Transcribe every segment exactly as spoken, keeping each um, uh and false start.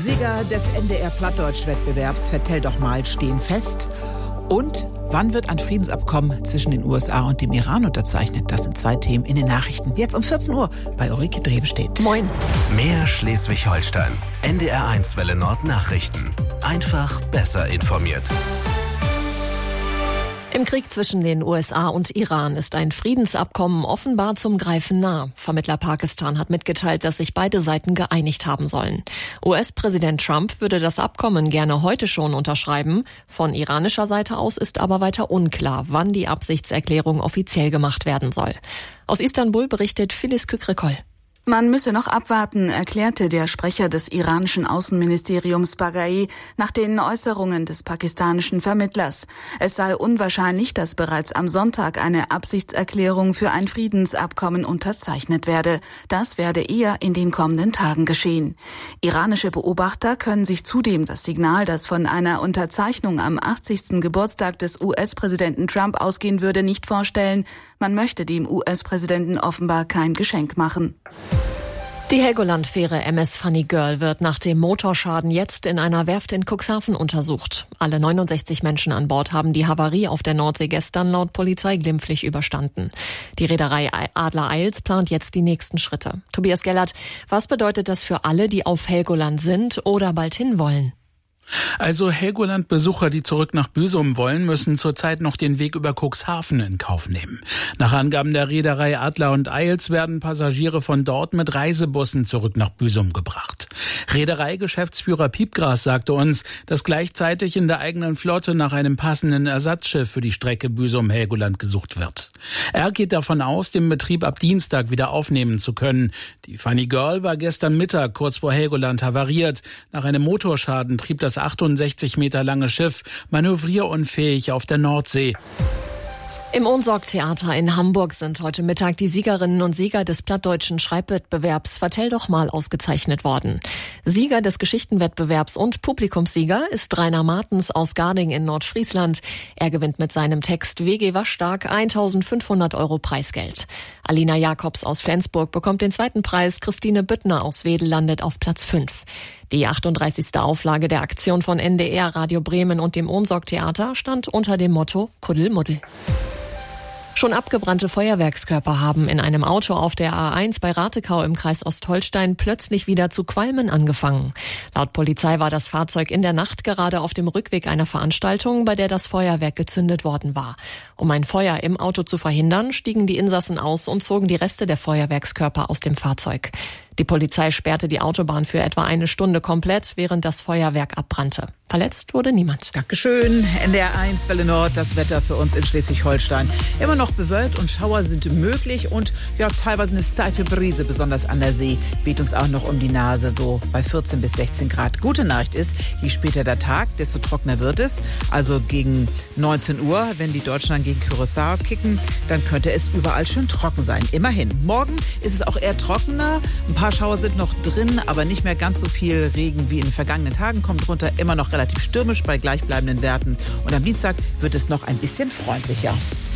Sieger des N D R-Plattdeutsch-Wettbewerbs Vertell doch mal stehen fest. Und wann wird ein Friedensabkommen zwischen den U S A und dem Iran unterzeichnet? Das sind zwei Themen in den Nachrichten. Jetzt um vierzehn Uhr bei Ulrike Drewstedt. Moin. Mehr Schleswig-Holstein. N D R eins Welle Nord Nachrichten. Einfach besser informiert. Im Krieg zwischen den U S A und Iran ist ein Friedensabkommen offenbar zum Greifen nah. Vermittler Pakistan hat mitgeteilt, dass sich beide Seiten geeinigt haben sollen. U S-Präsident Trump würde das Abkommen gerne heute schon unterschreiben. Von iranischer Seite aus ist aber weiter unklar, wann die Absichtserklärung offiziell gemacht werden soll. Aus Istanbul berichtet Phyllis Kükrikol. Man müsse noch abwarten, erklärte der Sprecher des iranischen Außenministeriums Baghai nach den Äußerungen des pakistanischen Vermittlers. Es sei unwahrscheinlich, dass bereits am Sonntag eine Absichtserklärung für ein Friedensabkommen unterzeichnet werde. Das werde eher in den kommenden Tagen geschehen. Iranische Beobachter können sich zudem das Signal, das von einer Unterzeichnung am achtzigsten Geburtstag des U S-Präsidenten Trump ausgehen würde, nicht vorstellen. Man möchte dem U S-Präsidenten offenbar kein Geschenk machen. Die Helgoland-Fähre M S Funny Girl wird nach dem Motorschaden jetzt in einer Werft in Cuxhaven untersucht. Alle neunundsechzig Menschen an Bord haben die Havarie auf der Nordsee gestern laut Polizei glimpflich überstanden. Die Reederei Adler Eils plant jetzt die nächsten Schritte. Tobias Gellert, was bedeutet das für alle, die auf Helgoland sind oder bald hinwollen? Also Helgoland-Besucher, die zurück nach Büsum wollen, müssen zurzeit noch den Weg über Cuxhaven in Kauf nehmen. Nach Angaben der Reederei Adler und Eils werden Passagiere von dort mit Reisebussen zurück nach Büsum gebracht. Reederei-Geschäftsführer Piepgras sagte uns, dass gleichzeitig in der eigenen Flotte nach einem passenden Ersatzschiff für die Strecke Büsum-Helgoland gesucht wird. Er geht davon aus, den Betrieb ab Dienstag wieder aufnehmen zu können. Die Funny Girl war gestern Mittag kurz vor Helgoland havariert. Nach einem Motorschaden trieb das achtundsechzig Meter lange Schiff manövrierunfähig auf der Nordsee. Im Ohnsorg-Theater in Hamburg sind heute Mittag die Siegerinnen und Sieger des plattdeutschen Schreibwettbewerbs Vertell doch mal ausgezeichnet worden. Sieger des Geschichtenwettbewerbs und Publikumssieger ist Rainer Martens aus Garding in Nordfriesland. Er gewinnt mit seinem Text W G Waschstark eintausendfünfhundert Euro Preisgeld. Alina Jakobs aus Flensburg bekommt den zweiten Preis. Christine Büttner aus Wedel landet auf Platz fünf. Die achtunddreißigste Auflage der Aktion von N D R, Radio Bremen und dem Ohnsorg-Theater stand unter dem Motto Kuddelmuddel. Schon abgebrannte Feuerwerkskörper haben in einem Auto auf der A eins bei Ratekau im Kreis Ostholstein plötzlich wieder zu qualmen angefangen. Laut Polizei war das Fahrzeug in der Nacht gerade auf dem Rückweg einer Veranstaltung, bei der das Feuerwerk gezündet worden war. Um ein Feuer im Auto zu verhindern, stiegen die Insassen aus und zogen die Reste der Feuerwerkskörper aus dem Fahrzeug. Die Polizei sperrte die Autobahn für etwa eine Stunde komplett, während das Feuerwerk abbrannte. Verletzt wurde niemand. Dankeschön. N D R eins Welle Nord, das Wetter für uns in Schleswig-Holstein. Immer noch bewölkt und Schauer sind möglich und ja, teilweise eine steife Brise, besonders an der See, weht uns auch noch um die Nase, so bei vierzehn bis sechzehn Grad. Gute Nachricht ist, je später der Tag, desto trockener wird es. Also gegen neunzehn Uhr, wenn die Deutschen dann gegen Curaçao kicken, dann könnte es überall schön trocken sein. Immerhin. Morgen ist es auch eher trockener. Ein paar Schauer sind noch drin, aber nicht mehr ganz so viel Regen wie in den vergangenen Tagen. Kommt runter, immer noch relativ stürmisch bei gleichbleibenden Werten. Und am Dienstag wird es noch ein bisschen freundlicher.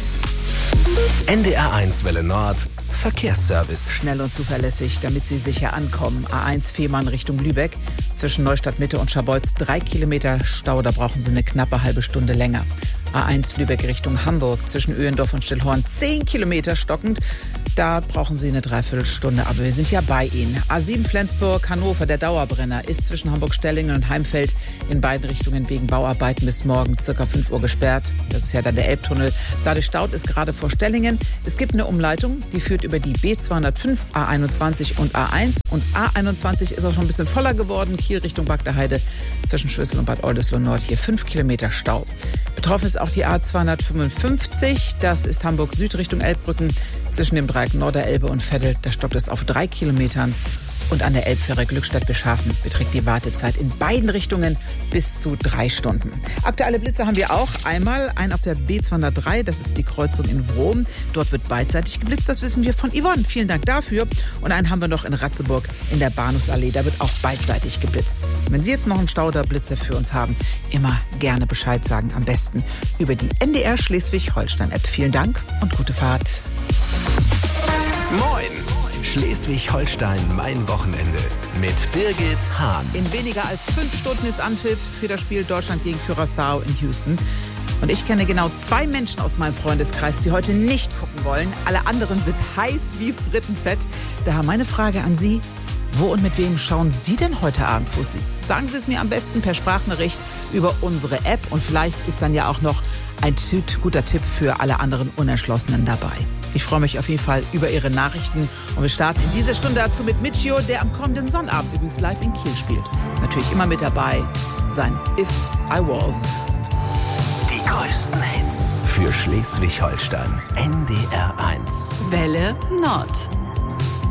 N D R eins Welle Nord. Verkehrsservice. Schnell und zuverlässig, damit Sie sicher ankommen. A eins Fehmarn Richtung Lübeck. Zwischen Neustadt Mitte und Scharbeutz drei Kilometer Stau, da brauchen Sie eine knappe halbe Stunde länger. A eins Lübeck Richtung Hamburg. Zwischen Öhendorf und Stillhorn zehn Kilometer stockend. Da brauchen Sie eine Dreiviertelstunde, aber wir sind ja bei Ihnen. A sieben Flensburg, Hannover, der Dauerbrenner, ist zwischen Hamburg-Stellingen und Heimfeld in beiden Richtungen wegen Bauarbeiten bis morgen circa fünf Uhr gesperrt. Das ist ja dann der Elbtunnel. Dadurch staut es gerade vor Stellingen. Es gibt eine Umleitung, die führt über die B zweihundertfünf, A einundzwanzig und A eins. Und A einundzwanzig ist auch schon ein bisschen voller geworden. Kiel Richtung Bagdaheide zwischen Schwissel und Bad Oldesloe Nord hier fünf Kilometer Stau. Betroffen ist auch die A zweihundertfünfundfünfzig. Das ist Hamburg Süd Richtung Elbbrücken zwischen dem Dreieck Norderelbe und Veddel. Da stoppt es auf drei Kilometern. Und an der Elbfähre Glückstadt-Bischhafen beträgt die Wartezeit in beiden Richtungen bis zu drei Stunden. Aktuelle Blitze haben wir auch. Einmal einen auf der B zweihundertdrei, das ist die Kreuzung in Wrom. Dort wird beidseitig geblitzt, das wissen wir von Yvonne. Vielen Dank dafür. Und einen haben wir noch in Ratzeburg in der Bahnhofsallee, da wird auch beidseitig geblitzt. Wenn Sie jetzt noch einen Stau oder Blitzer für uns haben, immer gerne Bescheid sagen. Am besten über die N D R Schleswig-Holstein-App. Vielen Dank und gute Fahrt. Moin! Schleswig-Holstein, mein Wochenende. mit Birgit Hahn. In weniger als fünf Stunden ist Anpfiff für das Spiel Deutschland gegen Curaçao in Houston. Und ich kenne genau zwei Menschen aus meinem Freundeskreis, die heute nicht gucken wollen. Alle anderen sind heiß wie Frittenfett. Daher meine Frage an Sie: Wo und mit wem schauen Sie denn heute Abend Fussi? Sagen Sie es mir am besten per Sprachnachricht über unsere App. Und vielleicht ist dann ja auch noch ein guter Tipp für alle anderen Unentschlossenen dabei. Ich freue mich auf jeden Fall über Ihre Nachrichten. Und wir starten in dieser Stunde dazu mit Michio, der am kommenden Sonnabend übrigens live in Kiel spielt. Natürlich immer mit dabei sein If I Was. Die größten Hits für Schleswig-Holstein. N D R eins. Welle Nord.